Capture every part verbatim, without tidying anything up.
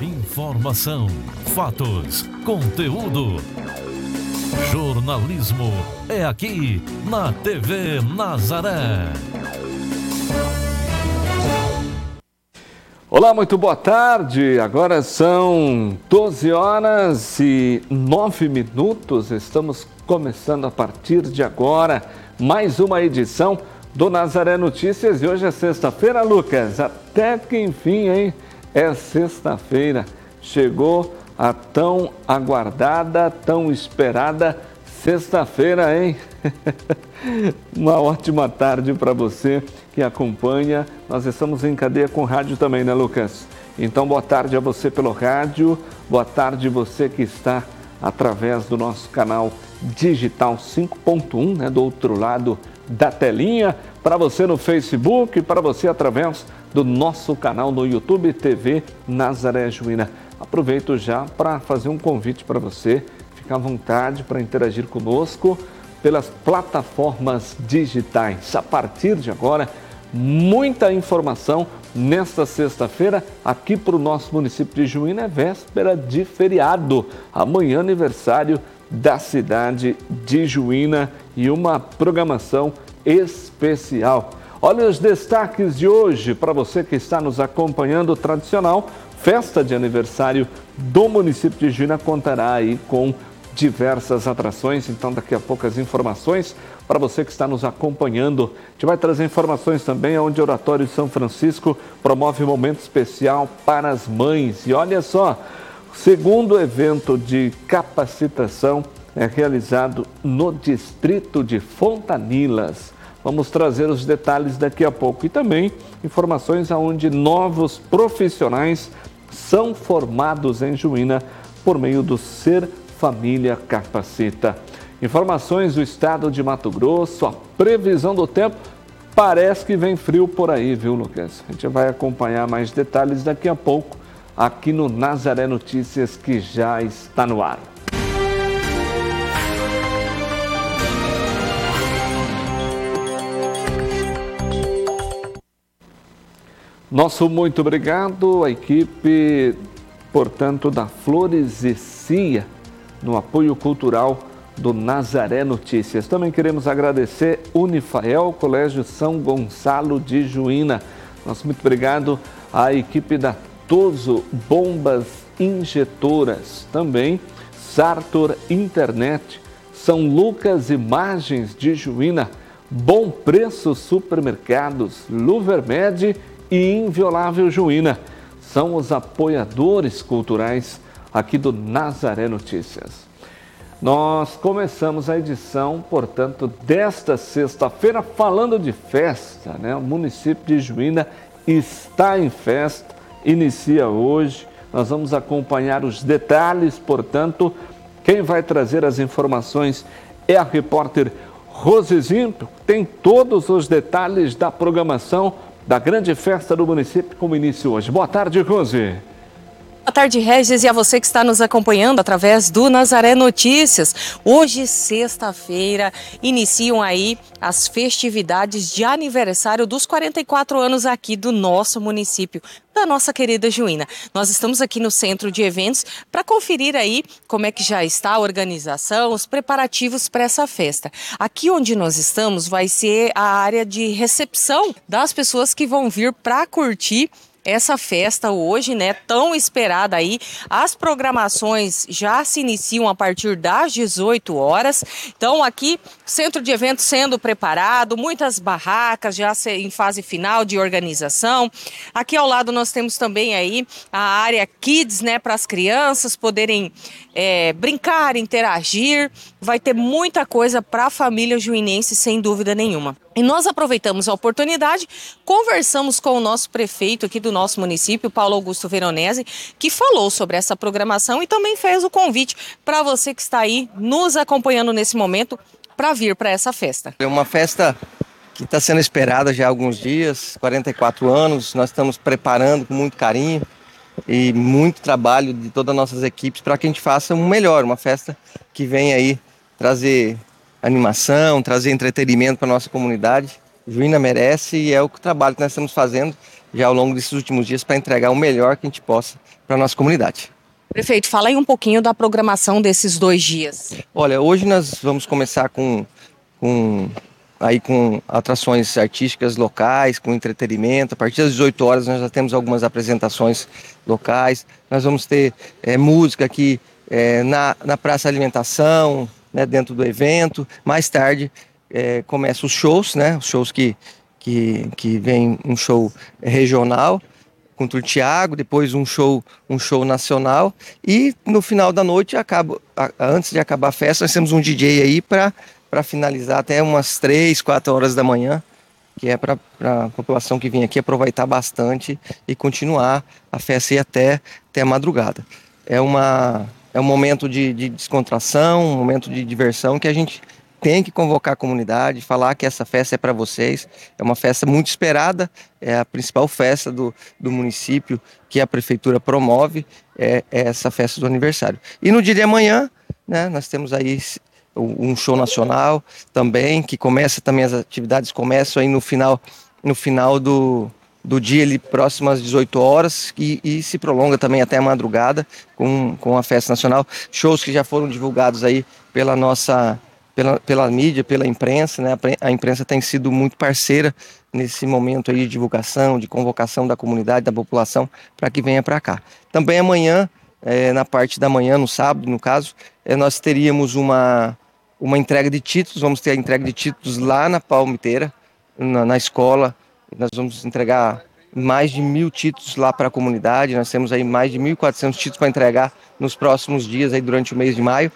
Informação, fatos, conteúdo. Jornalismo é aqui na T V Nazaré. Olá, muito boa tarde. Agora são doze horas e nove minutos. Estamos começando a partir de agora mais uma edição do Nazaré Notícias. E hoje é sexta-feira, Lucas. Até que enfim, hein? É sexta-feira. Chegou a tão aguardada, tão esperada sexta-feira, hein? Uma ótima tarde para você que acompanha. Nós estamos em cadeia com rádio também, né, Lucas? Então, boa tarde a você pelo rádio. Boa tarde você que está através do nosso canal digital cinco ponto um, né, do outro lado da telinha. Para você no Facebook, para você através do nosso canal no YouTube, T V Nazaré Juína. Aproveito já para fazer um convite para você. Fique à vontade para interagir conosco pelas plataformas digitais. A partir de agora, muita informação nesta sexta-feira aqui para o nosso município de Juína. É véspera de feriado. Amanhã, aniversário da cidade de Juína e uma programação especial. Olha os destaques de hoje para você que está nos acompanhando. Tradicional festa de aniversário do município de Juína contará aí com diversas atrações. Então, daqui a pouco as informações para você que está nos acompanhando. A gente vai trazer informações também onde o Oratório São Francisco promove um momento especial para as mães. E olha só, o segundo evento de capacitação é realizado no distrito de Fontanilas. Vamos trazer os detalhes daqui a pouco e também informações onde novos profissionais são formados em Juína por meio do Ser Família Capacita. Informações do estado de Mato Grosso, a previsão do tempo, parece que vem frio por aí, viu, Lucas? A gente vai acompanhar mais detalhes daqui a pouco aqui no Nazaré Notícias, que já está no ar. Nosso muito obrigado à equipe, portanto, da Flores e Cia, no apoio cultural do Nazaré Notícias. Também queremos agradecer Unifael, Colégio São Gonçalo de Juína. Nosso muito obrigado à equipe da Toso Bombas Injetoras. Também Sartor Internet, São Lucas Imagens de Juína, Bom Preço Supermercados, Luvermed e Inviolável Juína. São os apoiadores culturais aqui do Nazaré Notícias. Nós começamos a edição, portanto, desta sexta-feira falando de festa, né? O município de Juína está em festa, inicia hoje. Nós vamos acompanhar os detalhes, portanto, quem vai trazer as informações é a repórter Rosizinho, tem todos os detalhes da programação da grande festa do município com início hoje. Boa tarde, Rose. Boa tarde, Regis, e a você que está nos acompanhando através do Nazaré Notícias. Hoje, sexta-feira, iniciam aí as festividades de aniversário dos quarenta e quatro anos aqui do nosso município, da nossa querida Juína. Nós estamos aqui no centro de eventos para conferir aí como é que já está a organização, os preparativos para essa festa. Aqui onde nós estamos vai ser a área de recepção das pessoas que vão vir para curtir essa festa hoje, né, tão esperada aí. As programações já se iniciam a partir das dezoito horas. Então aqui, centro de eventos sendo preparado, muitas barracas já em fase final de organização. Aqui ao lado nós temos também aí a área Kids, né, para as crianças poderem é, brincar, interagir. Vai ter muita coisa para a família juinense, sem dúvida nenhuma. E nós aproveitamos a oportunidade, conversamos com o nosso prefeito aqui do nosso município, Paulo Augusto Veronese, que falou sobre essa programação e também fez o convite para você que está aí nos acompanhando nesse momento para vir para essa festa. É uma festa que está sendo esperada já há alguns dias, quarenta e quatro anos, nós estamos preparando com muito carinho e muito trabalho de todas as nossas equipes para que a gente faça um melhor, uma festa que venha aí trazer animação, trazer entretenimento para a nossa comunidade. Juína merece e é o trabalho que nós estamos fazendo já ao longo desses últimos dias para entregar o melhor que a gente possa para a nossa comunidade. Prefeito, fala aí um pouquinho da programação desses dois dias. Olha, hoje nós vamos começar com, com, aí com atrações artísticas locais, com entretenimento. A partir das dezoito horas nós já temos algumas apresentações locais. Nós vamos ter é, música aqui é, na, na Praça Alimentação, né, dentro do evento. Mais tarde é, começam os shows, né, os shows que, que, que vem um show regional, com o Thiago, depois um show, um show nacional e no final da noite, acaba, antes de acabar a festa, nós temos um D J aí para para finalizar até umas três, quatro horas da manhã, que é para a população que vem aqui aproveitar bastante e continuar a festa aí até, até a madrugada. É, uma, é um momento de, de descontração, um momento de diversão que a gente tem que convocar a comunidade, falar que essa festa é para vocês. É uma festa muito esperada, é a principal festa do, do município que a prefeitura promove, é, é essa festa do aniversário. E no dia de amanhã, né, nós temos aí um show nacional também, que começa também, as atividades começam aí no final, no final do, do dia, ali, próximo às dezoito horas, e, e se prolonga também até a madrugada com, com a festa nacional. Shows que já foram divulgados aí pela nossa... Pela, pela mídia, pela imprensa, né? A imprensa tem sido muito parceira nesse momento aí de divulgação, de convocação da comunidade, da população, para que venha para cá. Também amanhã, é, na parte da manhã, no sábado, no caso, é, nós teríamos uma, uma entrega de títulos, vamos ter a entrega de títulos lá na Palmiteira, na, na escola. Nós vamos entregar mais de mil títulos lá para a comunidade, nós temos aí mais de mil e quatrocentos títulos para entregar nos próximos dias, aí durante o mês de maio.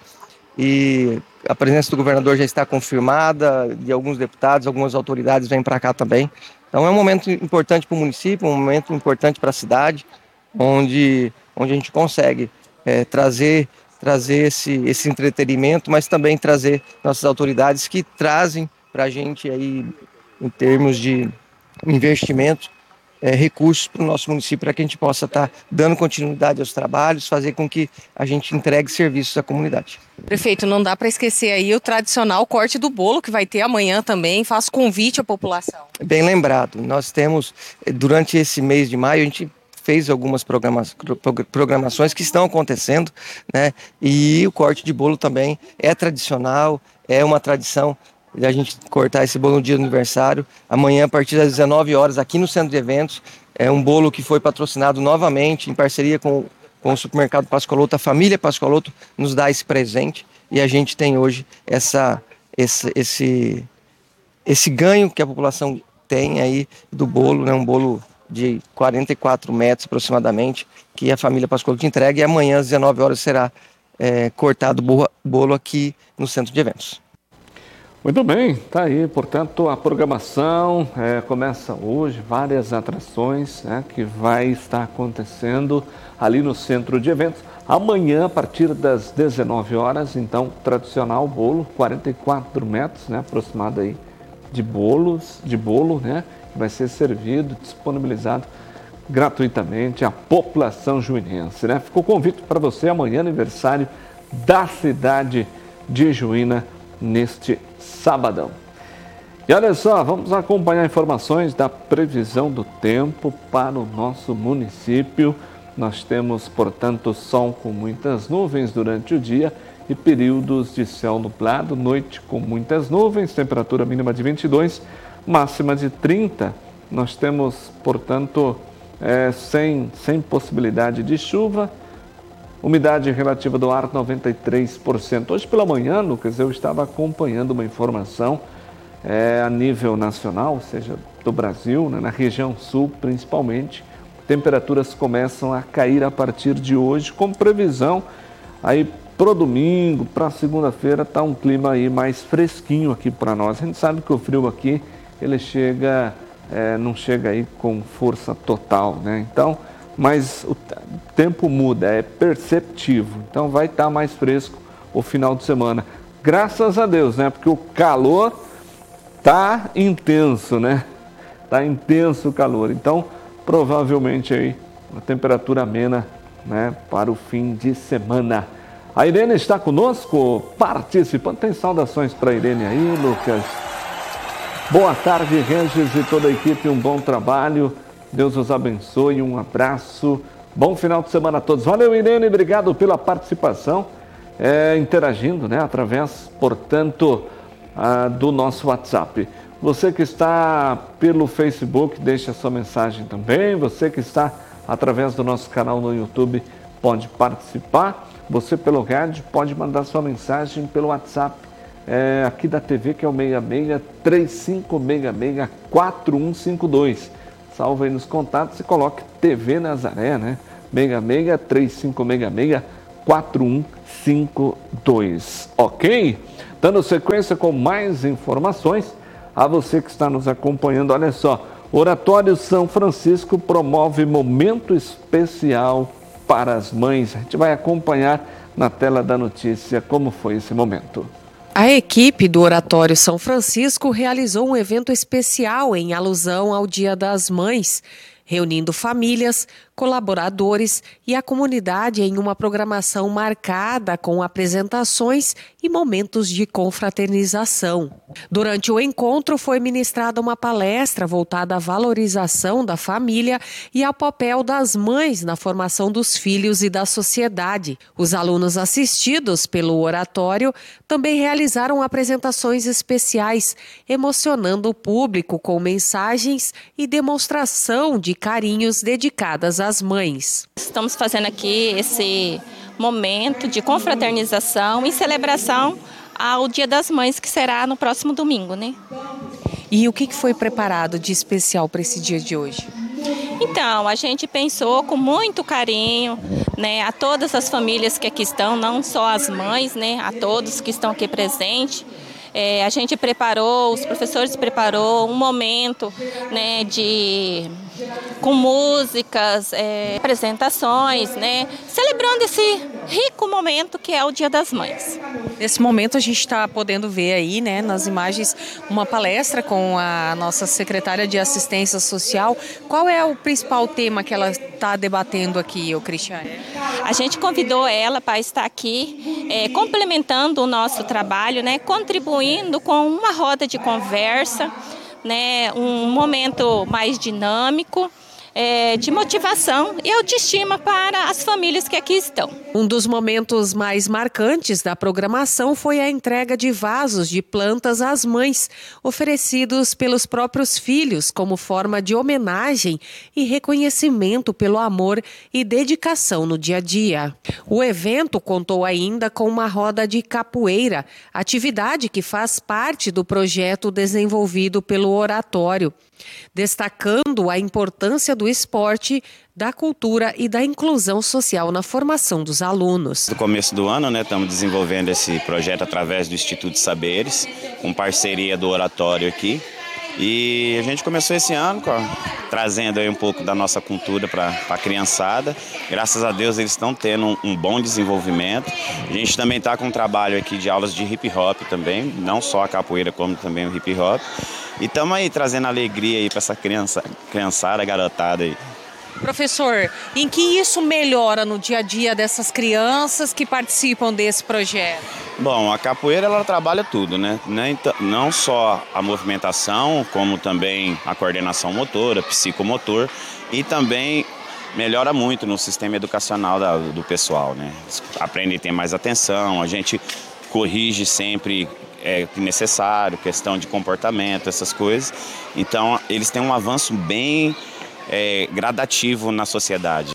E a presença do governador já está confirmada, de alguns deputados, algumas autoridades vêm para cá também. Então é um momento importante para o município, um momento importante para a cidade, onde, onde a gente consegue é, trazer, trazer esse, esse entretenimento, mas também trazer nossas autoridades que trazem para a gente, aí, em termos de investimento, É, recursos para o nosso município, para que a gente possa estar tá dando continuidade aos trabalhos, fazer com que a gente entregue serviços à comunidade. Prefeito, não dá para esquecer aí o tradicional corte do bolo que vai ter amanhã também. Faço convite à população. Bem lembrado, nós temos, durante esse mês de maio, a gente fez algumas programa, programações que estão acontecendo, né? E o corte de bolo também é tradicional, é uma tradição de a gente cortar esse bolo no dia do aniversário. Amanhã, a partir das dezenove horas, aqui no Centro de Eventos, é um bolo que foi patrocinado novamente, em parceria com, com o supermercado Pascoaloto. A família Pascoaloto nos dá esse presente e a gente tem hoje essa, esse, esse, esse ganho que a população tem aí do bolo, né? Um bolo de quarenta e quatro metros aproximadamente, que a família Pascoaloto entrega, e amanhã às dezenove horas será é, cortado o bolo aqui no Centro de Eventos. Muito bem, tá aí, portanto, a programação é, começa hoje, várias atrações, né, que vai estar acontecendo ali no Centro de Eventos. Amanhã, a partir das dezenove horas, então, tradicional bolo, quarenta e quatro metros, né, aproximado aí de bolos, de bolo, né, que vai ser servido, disponibilizado gratuitamente à população juinense, né. Ficou o convite para você amanhã, aniversário da cidade de Juína, neste sabadão. E olha só, vamos acompanhar informações da previsão do tempo para o nosso município. Nós temos, portanto, sol com muitas nuvens durante o dia e períodos de céu nublado, noite com muitas nuvens, temperatura mínima de vinte e dois, máxima de trinta. Nós temos, portanto, é, sem, sem possibilidade de chuva. Umidade relativa do ar, noventa e três por cento. Hoje pela manhã, Lucas, eu estava acompanhando uma informação é, a nível nacional, ou seja, do Brasil, né, na região sul principalmente. Temperaturas começam a cair a partir de hoje, com previsão aí pro domingo, para segunda-feira, está um clima aí mais fresquinho aqui para nós. A gente sabe que o frio aqui, ele chega, é, não chega aí com força total, né? Então, mas o tempo muda, é perceptível, então vai estar mais fresco o final de semana. Graças a Deus, né? Porque o calor tá intenso, né? Tá intenso o calor, então provavelmente aí uma temperatura amena, né? Para o fim de semana. A Irene está conosco, participando. Tem saudações para a Irene aí, Lucas? Boa tarde, Regis e toda a equipe, um bom trabalho. Deus os abençoe, um abraço, bom final de semana a todos. Valeu, Irene, obrigado pela participação, é, interagindo, né, através, portanto, a, do nosso WhatsApp. Você que está pelo Facebook, deixa sua mensagem também. Você que está através do nosso canal no YouTube, pode participar. Você pelo rádio pode mandar sua mensagem pelo WhatsApp é, aqui da T V, que é o seis seis, três cinco seis seis, quatro um cinco dois. Salve aí nos contatos e coloque T V Nazaré, né? seis seis, três cinco seis seis, quatro um cinco dois. Ok? Dando sequência com mais informações, a você que está nos acompanhando, olha só, Oratório São Francisco promove momento especial para as mães. A gente vai acompanhar na tela da notícia como foi esse momento. A equipe do Oratório São Francisco realizou um evento especial em alusão ao Dia das Mães, reunindo famílias, colaboradores e a comunidade em uma programação marcada com apresentações e momentos de confraternização. Durante o encontro foi ministrada uma palestra voltada à valorização da família e ao papel das mães na formação dos filhos e da sociedade. Os alunos assistidos pelo oratório também realizaram apresentações especiais, emocionando o público com mensagens e demonstração de carinhos dedicadas às mães. Estamos fazendo aqui esse momento de confraternização e celebração ao Dia das Mães, que será no próximo domingo, né? E o que foi preparado de especial para esse dia de hoje? Então, a gente pensou com muito carinho, né, a todas as famílias que aqui estão, não só as mães, né, a todos que estão aqui presentes. É, a gente preparou, os professores preparou um momento, né, de, com músicas, é, apresentações, né, celebrando esse rico momento que é o Dia das Mães. Nesse momento a gente está podendo ver aí, né, nas imagens, uma palestra com a nossa secretária de Assistência Social. Qual é o principal tema que ela está debatendo aqui, ô Cristiane? A gente convidou ela para estar aqui, é, complementando o nosso trabalho, né, contribuindo com uma roda de conversa, né, um momento mais dinâmico, é, de motivação e autoestima para as famílias que aqui estão. Um dos momentos mais marcantes da programação foi a entrega de vasos de plantas às mães, oferecidos pelos próprios filhos como forma de homenagem e reconhecimento pelo amor e dedicação no dia a dia. O evento contou ainda com uma roda de capoeira, atividade que faz parte do projeto desenvolvido pelo Oratório, destacando a importância do esporte, da cultura e da inclusão social na formação dos alunos. No começo do ano, né, estamos desenvolvendo esse projeto através do Instituto Saberes, com parceria do Oratório aqui. E a gente começou esse ano com, trazendo aí um pouco da nossa cultura para a criançada. Graças a Deus eles estão tendo um, um bom desenvolvimento. A gente também está com um trabalho aqui de aulas de hip hop também, não só a capoeira como também o hip hop. E estamos aí trazendo alegria aí para essa criança, criançada, garotada aí. Professor, em que isso melhora no dia a dia dessas crianças que participam desse projeto? Bom, a capoeira ela trabalha tudo, né? Não só a movimentação, como também a coordenação motora, psicomotor, e também melhora muito no sistema educacional da, do pessoal, né? Eles aprendem a ter mais atenção, a gente corrige sempre é necessário, questão de comportamento, essas coisas. Então, eles têm um avanço bem é, gradativo na sociedade.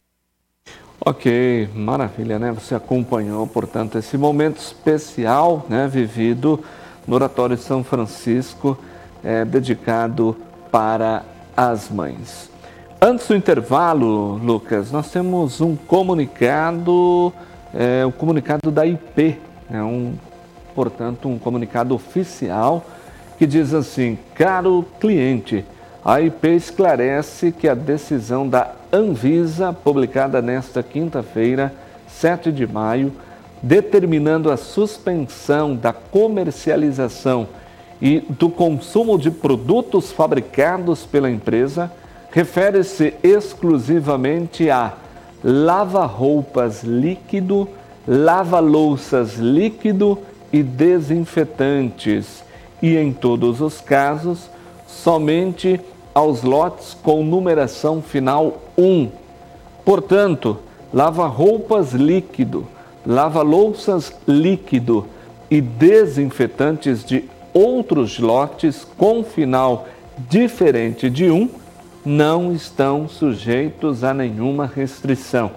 Ok, maravilha, né? Você acompanhou, portanto, esse momento especial, né, vivido no Oratório São Francisco, é, dedicado para as mães. Antes do intervalo, Lucas, nós temos um comunicado, é, o comunicado da I P, é um, portanto, um comunicado oficial que diz assim: caro cliente, a I P esclarece que a decisão da Anvisa, publicada nesta quinta-feira, sete de maio, determinando a suspensão da comercialização e do consumo de produtos fabricados pela empresa, refere-se exclusivamente a lava-roupas líquido, lava-louças líquido e desinfetantes, e em todos os casos, somente aos lotes com numeração final um. Portanto, lava-roupas líquido, lava-louças líquido e desinfetantes de outros lotes com final diferente de um não estão sujeitos a nenhuma restrição.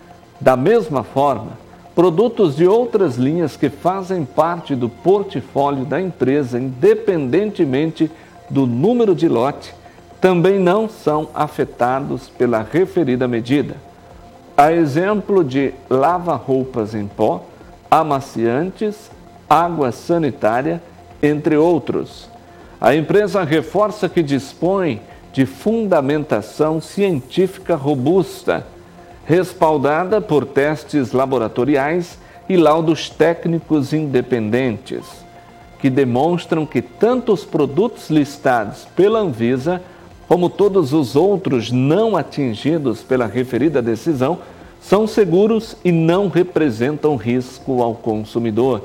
Da mesma forma, produtos de outras linhas que fazem parte do portfólio da empresa, independentemente do número de lote, também não são afetados pela referida medida. A exemplo de lava-roupas em pó, amaciantes, água sanitária, entre outros. A empresa reforça que dispõe de fundamentação científica robusta, respaldada por testes laboratoriais e laudos técnicos independentes, que demonstram que tanto os produtos listados pela Anvisa como todos os outros não atingidos pela referida decisão, são seguros e não representam risco ao consumidor.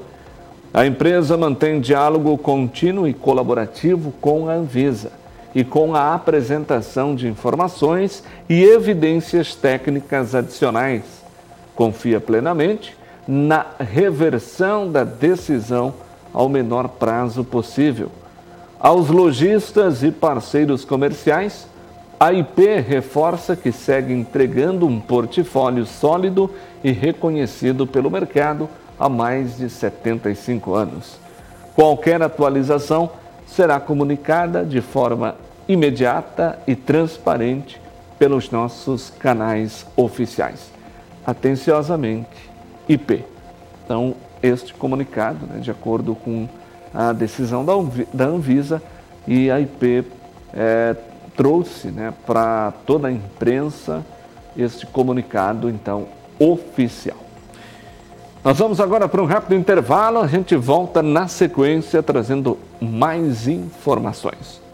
A empresa mantém diálogo contínuo e colaborativo com a Anvisa e com a apresentação de informações e evidências técnicas adicionais. Confia plenamente na reversão da decisão ao menor prazo possível. Aos lojistas e parceiros comerciais, a I P reforça que segue entregando um portfólio sólido e reconhecido pelo mercado há mais de setenta e cinco anos. Qualquer atualização será comunicada de forma imediata e transparente pelos nossos canais oficiais. Atenciosamente, I P. Então, este comunicado, né, de acordo com a decisão da Anvisa, e a I P é, trouxe, né, para toda a imprensa este comunicado, então, oficial. Nós vamos agora para um rápido intervalo, a gente volta na sequência trazendo mais informações.